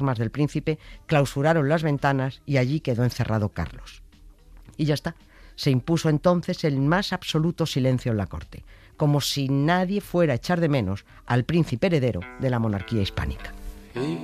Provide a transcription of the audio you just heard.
armas del príncipe, clausuraron las ventanas y allí quedó encerrado Carlos. Y ya está. Se impuso entonces el más absoluto silencio en la corte, como si nadie fuera a echar de menos al príncipe heredero de la monarquía hispánica.